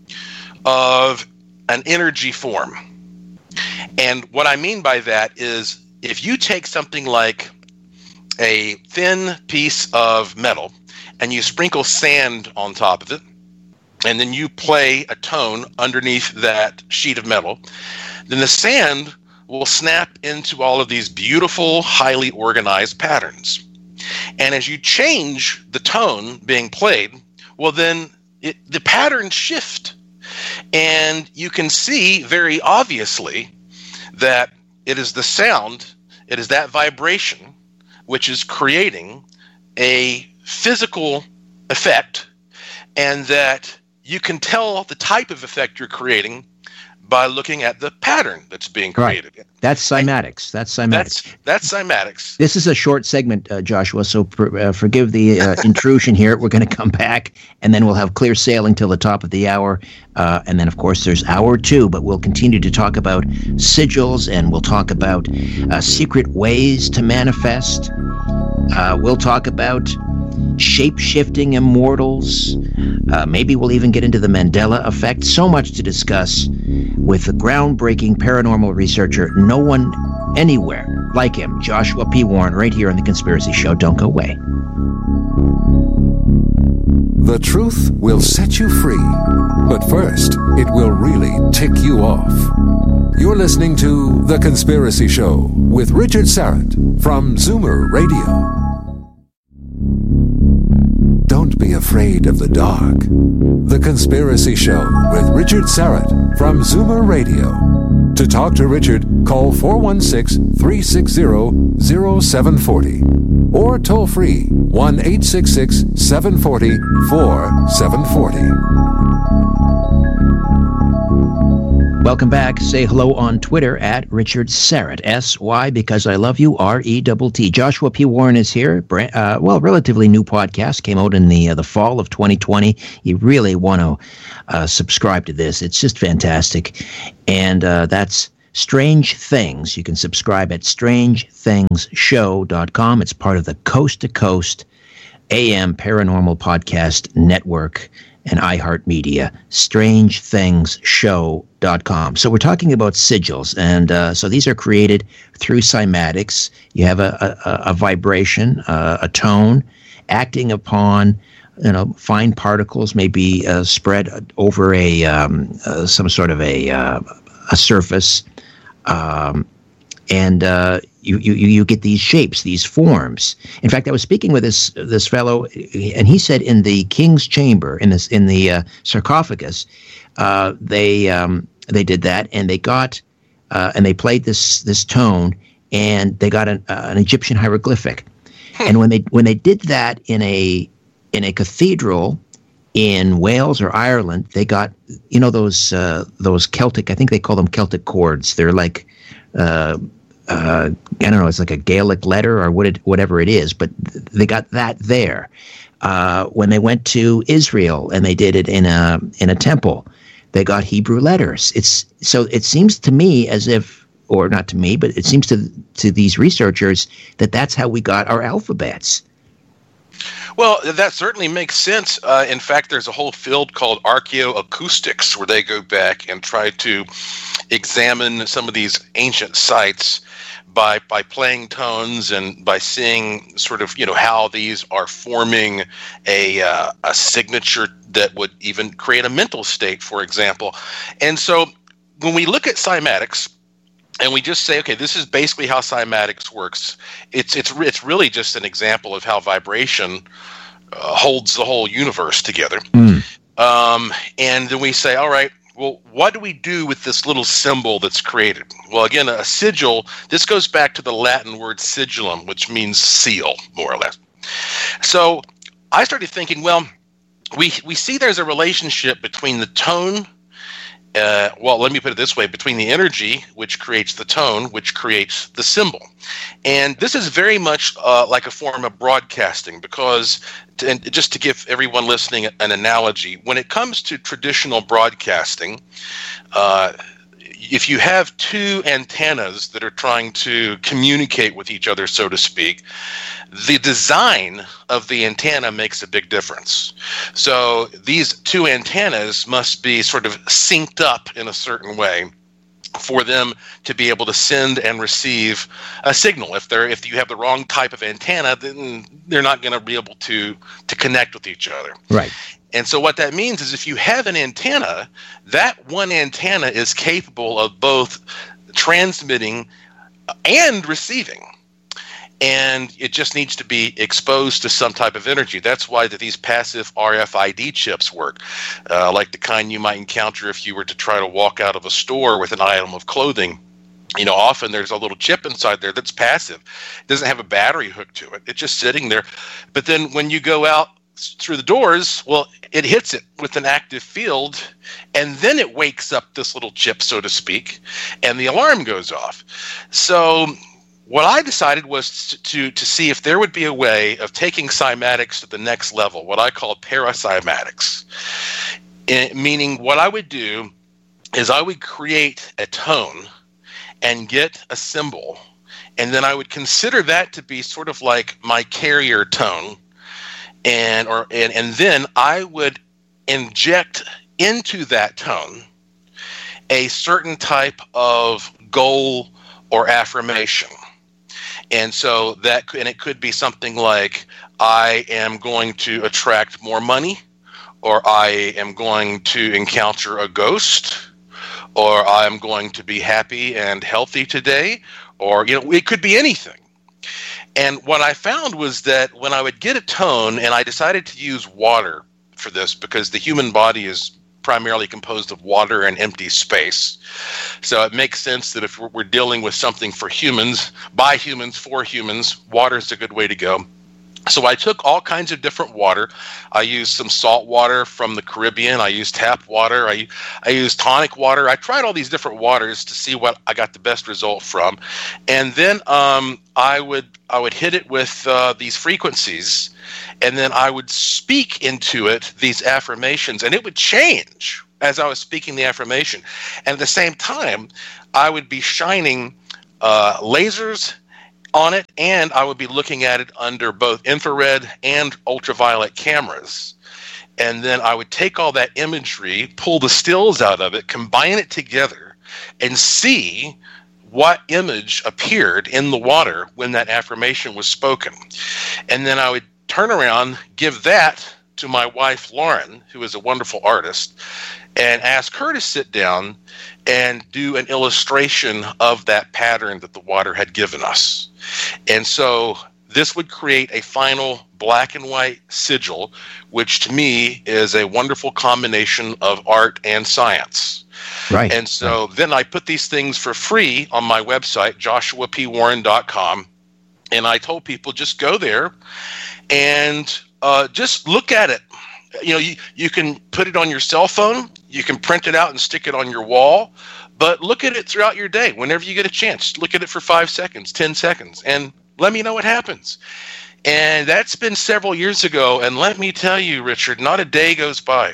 of an energy form. And what I mean by that is, if you take something like a thin piece of metal and you sprinkle sand on top of it, and then you play a tone underneath that sheet of metal, then the sand will snap into all of these beautiful, highly organized patterns. And as you change the tone being played, well, then it, the patterns shift. And you can see very obviously that it is the sound, it is that vibration, which is creating a physical effect, and that you can tell the type of effect you're creating by looking at the pattern that's being created. Right. That's cymatics. That's cymatics. That's, that's cymatics. This is a short segment, uh, Joshua, so per, uh, forgive the uh, intrusion here. We're going to come back, and then we'll have clear sailing till the top of the hour. Uh, and then, of course, there's hour two, but we'll continue to talk about sigils, and we'll talk about uh, secret ways to manifest. Uh, we'll talk about shape-shifting immortals. Uh, maybe we'll even get into the Mandela effect. So much to discuss with the groundbreaking paranormal researcher, no one anywhere like him, Joshua P. Warren, right here on The Conspiracy Show. Don't go away. The truth will set you free, but first, it will really tick you off. You're listening to The Conspiracy Show with Richard Syrett from Zoomer Radio. Don't be be afraid of the dark. The Conspiracy Show with Richard Syrett from Zoomer Radio. To talk to Richard, call four one six, three six zero, zero seven four zero or toll free one eight six six, seven four zero, four seven four zero. Welcome back. Say hello on Twitter at Richard Syrett. S Y because I love you, R E T T. Joshua P. Warren is here. Brand, uh, well, relatively new podcast. Came out in the uh, the fall of twenty twenty. You really want to uh, subscribe to this. It's just fantastic. And uh, that's Strange Things. You can subscribe at strange things show dot com. It's part of the Coast to Coast A M Paranormal Podcast Network and iHeartMedia, strange things show dot com. So we're talking about sigils, and uh, so these are created through cymatics. You have a, a, a vibration, uh, a tone, acting upon, you know, fine particles, maybe uh, spread over a um, uh, some sort of a uh, a surface, um, and uh, you, you you get these shapes, these forms. In fact, I was speaking with this this fellow, and he said in the king's chamber, in this in the uh, sarcophagus, uh, they um, they did that, and they got uh, and they played this this tone, and they got an, uh, an Egyptian hieroglyphic. And when they when they did that in a in a cathedral in Wales or Ireland, they got, you know, those uh, those Celtic, I think they call them Celtic chords. They're like uh, uh, I don't know, it's like a Gaelic letter or what it, whatever it is, but they got that there. Uh, when they went to Israel and they did it in a in a temple, they got Hebrew letters. It's so it seems to me as if, or not to me, but it seems to to these researchers that that's how we got our alphabets. Well, that certainly makes sense. Uh, in fact, there's a whole field called archaeoacoustics where they go back and try to examine some of these ancient sites by by playing tones and by seeing sort of, you know, how these are forming a uh, a signature that would even create a mental state, for example. And so when we look at cymatics, and we just say, okay, this is basically how cymatics works. It's it's it's really just an example of how vibration uh, holds the whole universe together. Mm. Um, and then we say, all right, well, what do we do with this little symbol that's created? Well, again, a sigil, this goes back to the Latin word sigillum, which means seal, more or less. So I started thinking, well, we we see there's a relationship between the tone, Uh, well, let me put it this way, between the energy, which creates the tone, which creates the symbol. And this is very much uh, like a form of broadcasting because, to, and just to give everyone listening an analogy, when it comes to traditional broadcasting, uh, if you have two antennas that are trying to communicate with each other, so to speak, the design of the antenna makes a big difference. So these two antennas must be sort of synced up in a certain way for them to be able to send and receive a signal. If they're if you have the wrong type of antenna, then they're not going to be able to to connect with each other. Right. And so what that means is if you have an antenna, that one antenna is capable of both transmitting and receiving. And it just needs to be exposed to some type of energy. That's why that these passive R F I D chips work, uh, like the kind you might encounter if you were to try to walk out of a store with an item of clothing. You know, often there's a little chip inside there that's passive. It doesn't have a battery hooked to it. It's just sitting there. But then when you go out through the doors, well, it hits it with an active field, and then it wakes up this little chip, so to speak, and the alarm goes off. So what I decided was to, to to see if there would be a way of taking cymatics to the next level, what I call paracymatics. It, meaning what I would do is I would create a tone and get a symbol, and then I would consider that to be sort of like my carrier tone, and or and, and then I would inject into that tone a certain type of goal or affirmation. And so that, and it could be something like, I am going to attract more money, or I am going to encounter a ghost, or I'm going to be happy and healthy today, or, you know, it could be anything. And what I found was that when I would get a tone, and I decided to use water for this because the human body is primarily composed of water and empty space. So it makes sense that if we're dealing with something for humans, by humans, for humans, water is a good way to go. So I took all kinds of different water. I used some salt water from the Caribbean. I used tap water. I, I used tonic water. I tried all these different waters to see what I got the best result from. And then um, I would I would hit it with uh, these frequencies, and then I would speak into it these affirmations, and it would change as I was speaking the affirmation. And at the same time, I would be shining uh, lasers on it, and I would be looking at it under both infrared and ultraviolet cameras. And then I would take all that imagery, pull the stills out of it, combine it together, and see what image appeared in the water when that affirmation was spoken. And then I would turn around, give that to my wife, Lauren, who is a wonderful artist, and ask her to sit down and do an illustration of that pattern that the water had given us. And so this would create a final black and white sigil, which to me is a wonderful combination of art and science. Right. And so right. then I put these things for free on my website, joshua p warren dot com. And I told people, just go there and uh, just look at it. You know, you, you can put it on your cell phone. You can print it out and stick it on your wall. But look at it throughout your day. Whenever you get a chance, look at it for five seconds, ten seconds, and let me know what happens. And that's been several years ago. And let me tell you, Richard, not a day goes by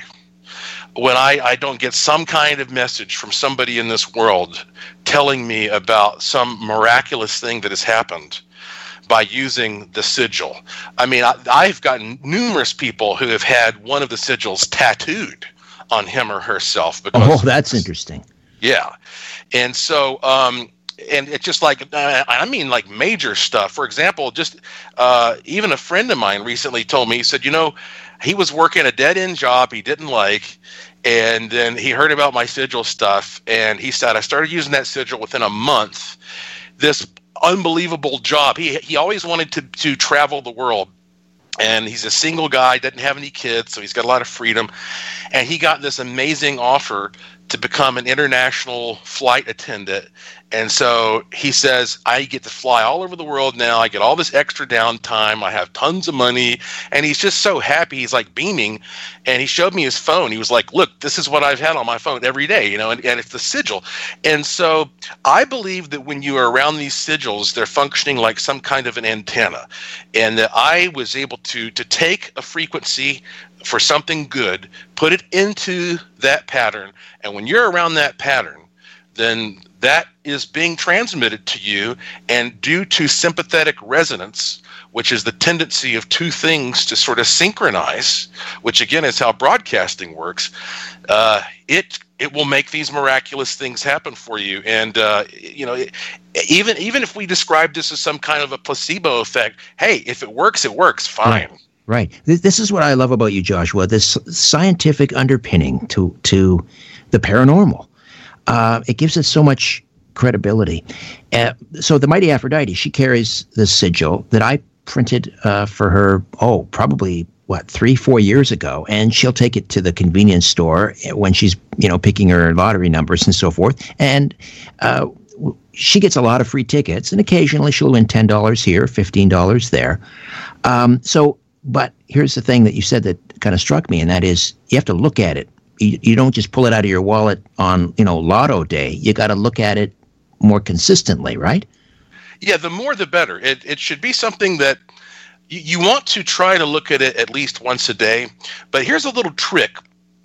when I, I don't get some kind of message from somebody in this world telling me about some miraculous thing that has happened by using the sigil. I mean, I, I've gotten numerous people who have had one of the sigils tattooed on him or herself. Because oh, that's interesting. Yeah. And so, um, and it's just like, uh, I mean, like major stuff. For example, just uh, even a friend of mine recently told me, he said, you know, he was working a dead-end job he didn't like, and then he heard about my sigil stuff, and he said, I started using that sigil within a month. This unbelievable job. He he always wanted to, to travel the world. And he's a single guy, doesn't have any kids, so he's got a lot of freedom. And he got this amazing offer to become an international flight attendant. And so he says, I get to fly all over the world now. I get all this extra downtime. I have tons of money. And he's just so happy. He's like beaming. And he showed me his phone. He was like, look, this is what I've had on my phone every day, you know, and, and it's the sigil. And so I believe that when you are around these sigils, they're functioning like some kind of an antenna. And that I was able to, to take a frequency for something good, put it into that pattern, and when you're around that pattern, then that is being transmitted to you, and due to sympathetic resonance, which is the tendency of two things to sort of synchronize, which again is how broadcasting works, uh, it it will make these miraculous things happen for you. And uh, you know, it, even even if we describe this as some kind of a placebo effect, hey, if it works, it works, fine. Right. Right. This, this is what I love about you, Joshua, this scientific underpinning to to the paranormal. Uh, it gives it so much credibility. Uh, so the Mighty Aphrodite, she carries this sigil that I printed uh, for her, oh, probably, what, three, four years ago. And she'll take it to the convenience store when she's, you know, picking her lottery numbers and so forth. And uh, she gets a lot of free tickets. And occasionally she'll win ten dollars here, fifteen dollars there. Um, so... But here's the thing that you said that kind of struck me, and that is you have to look at it. You, you don't just pull it out of your wallet on, you know, lotto day. You got to look at it more consistently, right? Yeah, the more the better. It it should be something that you, you want to try to look at it at least once a day. But here's a little trick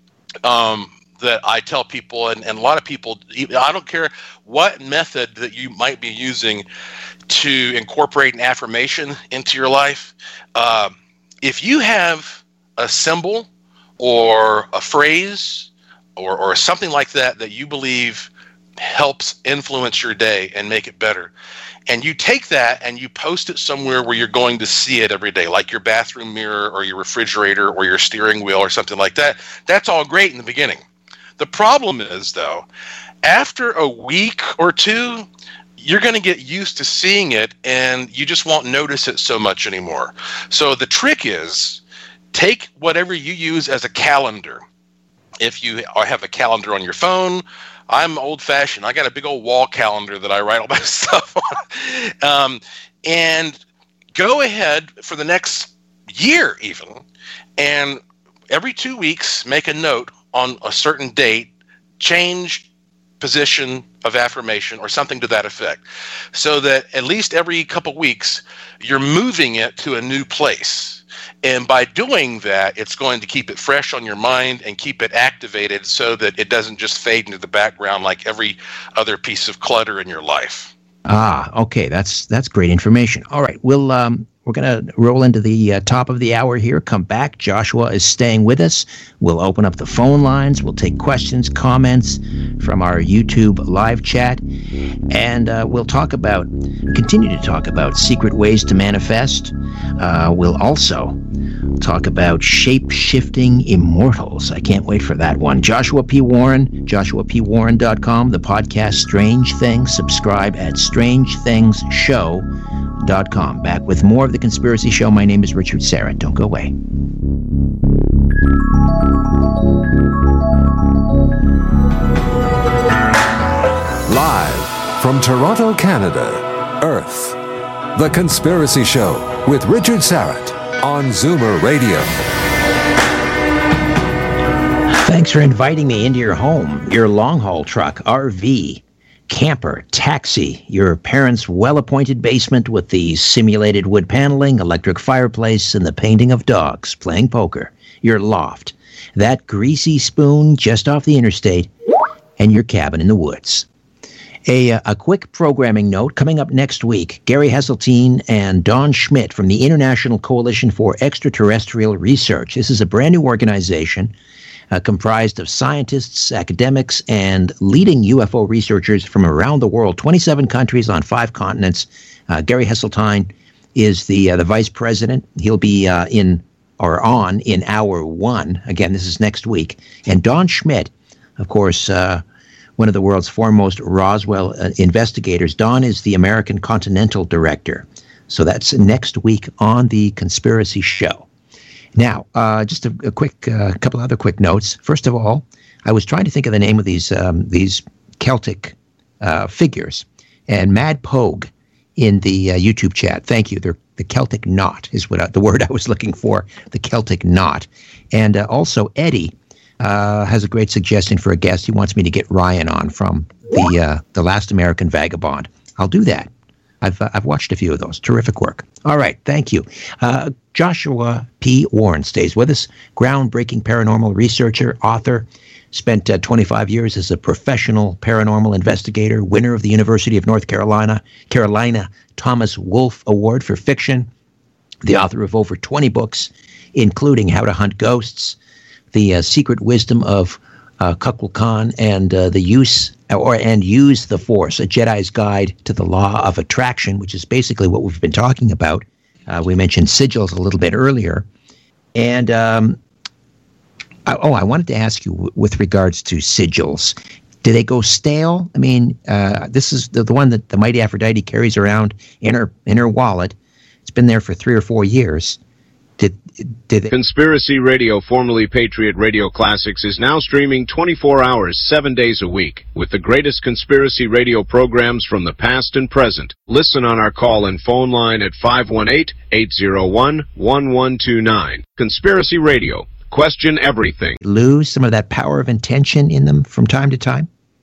um, that I tell people, and, and a lot of people, I don't care what method that you might be using to incorporate an affirmation into your life. Uh, If you have a symbol or a phrase or, or something like that that you believe helps influence your day and make it better, and you take that and you post it somewhere where you're going to see it every day, like your bathroom mirror or your refrigerator or your steering wheel or something like that, that's all great in the beginning. The problem is, though, after a week or two, you're going to get used to seeing it, and you just won't notice it so much anymore. So the trick is, take whatever you use as a calendar. If you have a calendar on your phone, I'm old-fashioned. I got a big old wall calendar that I write all my stuff on. Um, and go ahead for the next year even, and every two weeks make a note on a certain date, change position of affirmation or something to that effect, so that at least every couple weeks you're moving it to a new place. And by doing that, it's going to keep it fresh on your mind and keep it activated so that it doesn't just fade into the background like every other piece of clutter in your life. Ah, okay, that's that's great information. All right, we'll um, we're going to roll into the uh, top of the hour here. Come back. Joshua is staying with us. We'll open up the phone lines. We'll take questions, comments from our YouTube live chat, and uh, we'll talk about, continue to talk about secret ways to manifest. Uh, we'll also talk about shape-shifting immortals. I can't wait for that one. Joshua P. Warren, joshua p warren dot com, the podcast Strange Things. Subscribe at strange things show dot com. Back with more of The Conspiracy Show. My name is Richard Syrett. Don't go away. Live from Toronto, Canada, Earth, The Conspiracy Show with Richard Syrett on Zoomer Radio. Thanks for inviting me into your home, your long-haul truck, R V, camper, taxi, your parents' well-appointed basement with the simulated wood paneling, electric fireplace, and the painting of dogs playing poker, your loft, that greasy spoon just off the interstate, and your cabin in the woods. A, a quick programming note. Coming up next week, Gary Hesseltine and Don Schmidt from the International Coalition for Extraterrestrial Research. This is a brand new organization uh, comprised of scientists, academics, and leading U F O researchers from around the world, twenty-seven countries on five continents. Uh, Gary Hesseltine is the uh, the vice president. He'll be uh, in or on in hour one. Again, this is next week. And Don Schmidt, of course, uh, one of the world's foremost Roswell uh, investigators. Don is the American Continental Director. So that's next week on The Conspiracy Show. Now, uh, just a, a quick uh, couple other quick notes. First of all, I was trying to think of the name of these um, these Celtic uh, figures. And Mad Pogue in the uh, YouTube chat, thank you. They're the Celtic Knot is what I, the word I was looking for, the Celtic Knot. And uh, also Eddie Uh, has a great suggestion for a guest. He wants me to get Ryan on from the uh, the Last American Vagabond. I'll do that. I've uh, I've watched a few of those. Terrific work. All right, thank you. Uh, Joshua P. Warren stays with us. Groundbreaking paranormal researcher, author. Spent uh, twenty-five years as a professional paranormal investigator. Winner of the University of North Carolina Carolina Thomas Wolfe Award for fiction. The author of over twenty books, including How to Hunt Ghosts, The uh, Secret Wisdom of uh, Kukulkan, and uh, the use or and use the Force, a Jedi's Guide to the Law of Attraction, which is basically what we've been talking about. Uh, we mentioned sigils a little bit earlier, and um, I, oh, I wanted to ask you w- with regards to sigils. Do they go stale? I mean, uh, this is the, the one that the mighty Aphrodite carries around in her in her wallet. It's been there for three or four years. Did, did it... Conspiracy Radio, formerly Patriot Radio Classics, is now streaming twenty-four hours, seven days a week, with the greatest conspiracy radio programs from the past and present. Listen on our call-in phone line at five one eight, eight zero one, one one two nine. Conspiracy Radio. Question everything. Lose some of that power of intention in them from time to time?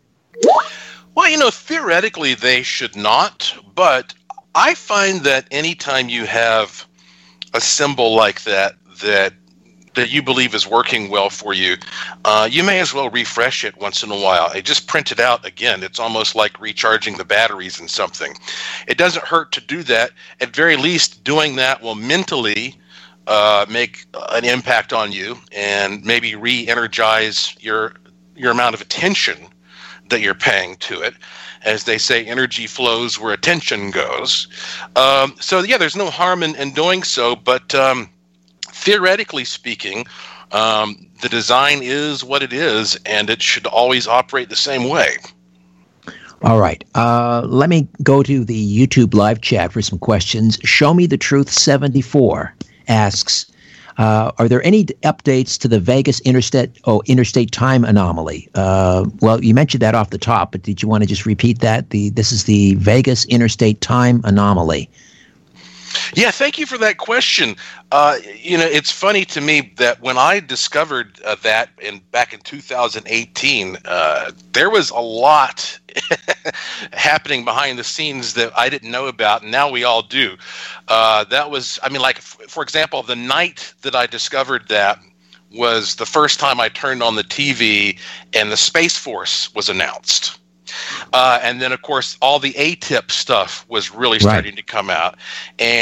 Well, you know, theoretically they should not, but I find that anytime you have a symbol like that that that you believe is working well for you, uh, you may as well refresh it once in a while. I just print it out again. It's almost like recharging the batteries in something. It doesn't hurt to do that. At very least, doing that will mentally uh, make an impact on you and maybe re-energize your your amount of attention that you're paying to it. As they say, energy flows where attention goes. Um, so, yeah, there's no harm in, in doing so. But um, theoretically speaking, um, the design is what it is, and it should always operate the same way. All right. Uh, let me go to the YouTube live chat for some questions. Show Me the Truth seventy-four asks, uh, are there any updates to the Vegas interstate oh, interstate time anomaly? Uh, well, you mentioned that off the top, but did you want to just repeat that? The This is the Vegas interstate time anomaly. Yeah, thank you for that question. Uh, you know, it's funny to me that when I discovered uh, that in back in two thousand eighteen, uh, there was a lot happening behind the scenes that I didn't know about, and now we all do. Uh, that was, I mean, like, f- for example, the night that I discovered that was the first time I turned on the T V and the Space Force was announced. Uh, and then, of course, all the A T I P stuff was really starting right. to come out.